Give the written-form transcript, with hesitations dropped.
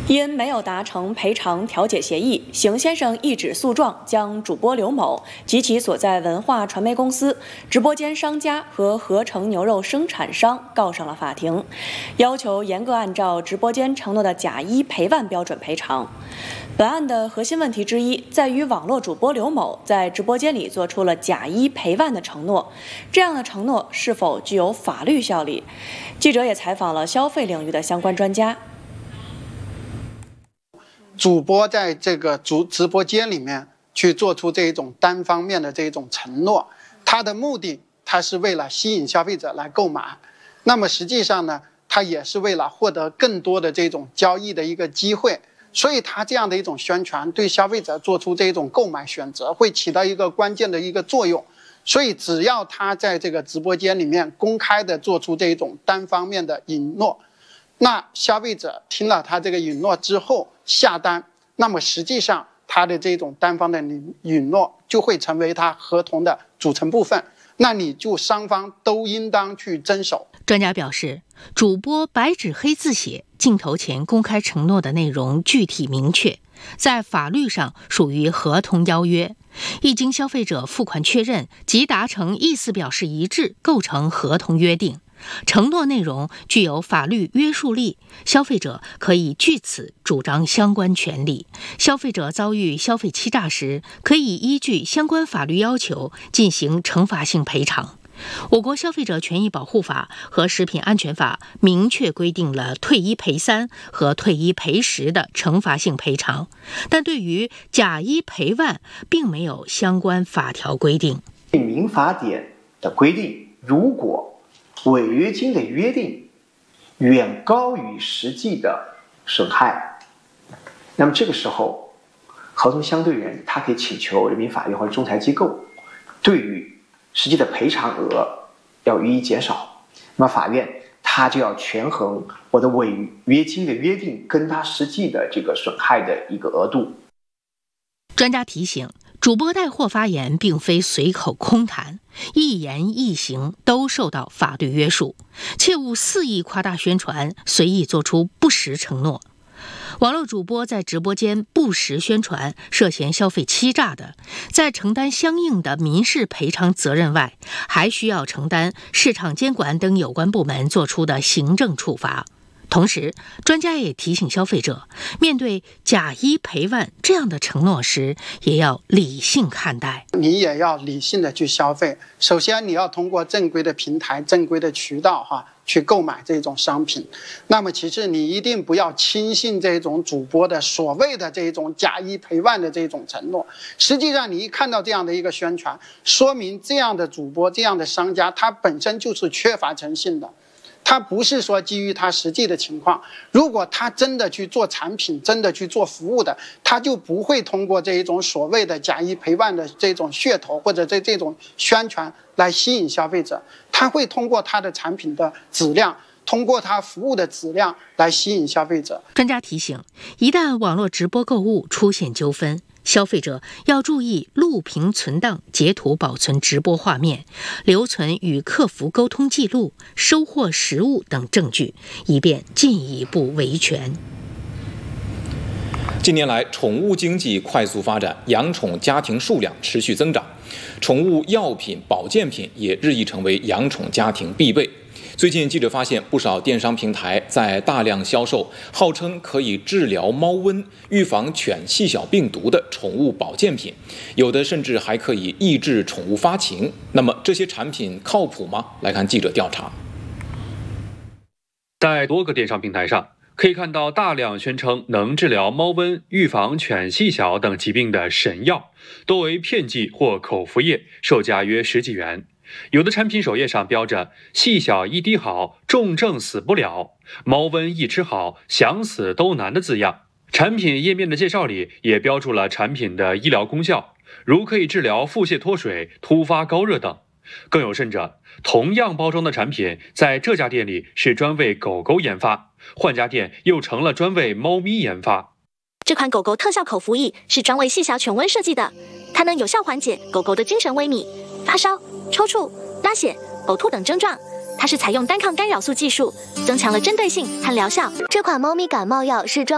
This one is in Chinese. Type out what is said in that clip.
因没有达成赔偿调解协议，邢先生一纸诉状将主播刘某及其所在文化传媒公司、直播间商家和合成牛肉生产商告上了法庭，要求严格按照直播间承诺的假一赔万标准赔偿。本案的核心问题之一在于网络主播刘某在直播间里做出了假一赔万的承诺，这样的承诺是否具有法律效力？记者也采访了消费领域的相关专家。 主播在这个直播间里面去做出这种单方面的这种承诺，他的目的他是为了吸引消费者来购买，那么实际上呢，他也是为了获得更多的这种交易的一个机会，所以他这样的一种宣传对消费者做出这种购买选择会起到一个关键的一个作用。所以只要他在这个直播间里面公开的做出这种单方面的允诺，那消费者听了他这个允诺之后下单，那么实际上他的这种单方的允诺就会成为他合同的组成部分，那你就双方都应当去遵守。 专家表示，主播白纸黑字写，镜头前公开承诺的内容具体明确，在法律上属于合同邀约，一经消费者付款确认即达成意思表示一致，构成合同约定。承诺内容具有法律约束力，消费者可以据此主张相关权利。消费者遭遇消费欺诈时，可以依据相关法律要求进行惩罚性赔偿。我国消费者权益保护法和食品安全法明确规定了退一赔三和退一赔十的惩罚性赔偿，但对于假一赔万并没有相关法条规定。 民法典的规定，如果违约金的约定远高于实际的损害，那么这个时候合同相对人他可以请求人民法院或者仲裁机构对于实际的赔偿额要予以减少，那么法院他就要权衡我的违约金的约定跟他实际的这个损害的一个额度。 专家提醒，主播带货发言并非随口空谈，一言一行都受到法律约束，切勿肆意夸大宣传，随意做出不实承诺。网络主播在直播间不实宣传，涉嫌消费欺诈的，在承担相应的民事赔偿责任外，还需要承担市场监管等有关部门作出的行政处罚。同时，专家也提醒消费者，面对假一赔万这样的承诺时，也要理性看待。 你也要理性的去消费。首先，你要通过正规的平台、正规的渠道去购买这种商品。那么其次，你一定不要轻信这种主播的所谓的这种假一赔万的这种承诺。实际上，你一看到这样的一个宣传，说明这样的主播、这样的商家，他本身就是缺乏诚信的。他不是说基于他实际的情况，如果他真的去做产品，真的去做服务的，他就不会通过这一种所谓的假一赔万的这种噱头或者这种宣传来吸引消费者，他会通过他的产品的质量，通过他服务的质量来吸引消费者。 专家提醒，一旦网络直播购物出现纠纷，消费者要注意录屏存档、截图保存直播画面，留存与客服沟通记录、收货实物等证据，以便进一步维权。 近年来，宠物经济快速发展，养宠家庭数量持续增长，宠物药品、保健品也日益成为养宠家庭必备。最近，记者发现不少电商平台在大量销售号称可以治疗猫瘟、预防犬细小病毒的宠物保健品，有的甚至还可以抑制宠物发情。那么，这些产品靠谱吗？来看记者调查。 在多个电商平台上，可以看到大量宣称能治疗猫瘟、预防犬细小等疾病的神药，多为片剂或口服液，售价约10几元。有的产品首页上标着“细小一滴好，重症死不了，猫瘟一吃好，想死都难”的字样。产品页面的介绍里也标注了产品的医疗功效，如可以治疗腹泻脱水、突发高热等。更有甚者，同样包装的产品在这家店里是专为狗狗研发，换家店又成了专为猫咪研发。 这款狗狗特效口服液是专为细小犬瘟设计的，它能有效缓解狗狗的精神萎靡、发烧、抽搐、拉血、呕吐等症状。它是采用单抗干扰素技术，增强了针对性和疗效。 这款猫咪感冒药是专